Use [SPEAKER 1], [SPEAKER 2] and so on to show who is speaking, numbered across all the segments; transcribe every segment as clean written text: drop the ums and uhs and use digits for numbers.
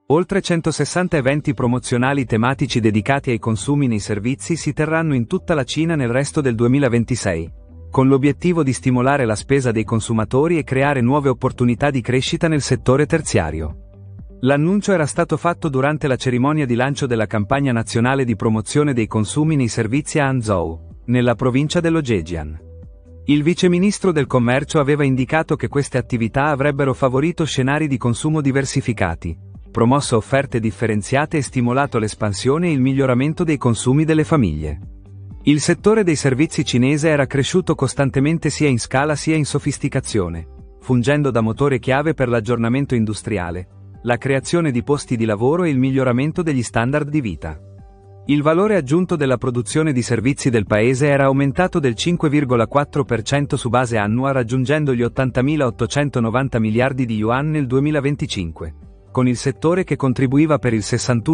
[SPEAKER 1] Oltre 160 eventi promozionali tematici dedicati ai consumi nei servizi si terranno in tutta la Cina nel resto del 2026, con l'obiettivo di stimolare la spesa dei consumatori e creare nuove opportunità di crescita nel settore terziario. L'annuncio era stato fatto durante la cerimonia di lancio della campagna nazionale di promozione dei consumi nei servizi a Hangzhou, nella provincia dello Zhejiang. Il viceministro del commercio aveva indicato che queste attività avrebbero favorito scenari di consumo diversificati, promosso offerte differenziate e stimolato l'espansione e il miglioramento dei consumi delle famiglie. Il settore dei servizi cinese era cresciuto costantemente sia in scala sia in sofisticazione, fungendo da motore chiave per l'aggiornamento industriale, la creazione di posti di lavoro e il miglioramento degli standard di vita. Il valore aggiunto della produzione di servizi del paese era aumentato del 5,4% su base annua raggiungendo gli 80.890 miliardi di yuan nel 2025, con il settore che contribuiva per il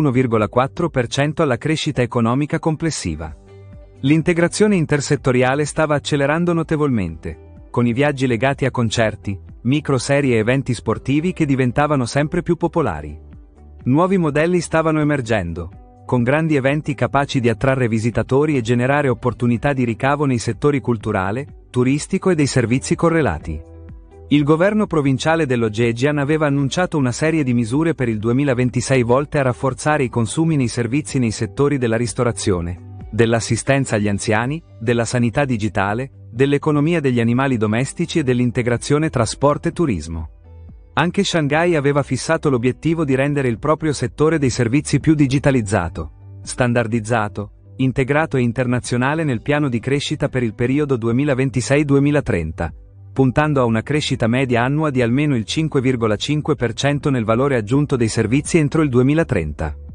[SPEAKER 1] 61,4% alla crescita economica complessiva. L'integrazione intersettoriale stava accelerando notevolmente, con i viaggi legati a concerti, microserie e eventi sportivi che diventavano sempre più popolari. Nuovi modelli stavano emergendo, con grandi eventi capaci di attrarre visitatori e generare opportunità di ricavo nei settori culturale, turistico e dei servizi correlati. Il governo provinciale dello Zhejiang aveva annunciato una serie di misure per il 2026 volte a rafforzare i consumi nei servizi nei settori della ristorazione, dell'assistenza agli anziani, della sanità digitale, dell'economia degli animali domestici e dell'integrazione tra sport e turismo. Anche Shanghai aveva fissato l'obiettivo di rendere il proprio settore dei servizi più digitalizzato, standardizzato, integrato e internazionale nel piano di crescita per il periodo 2026-2030, puntando a una crescita media annua di almeno il 5,5% nel valore aggiunto dei servizi entro il 2030.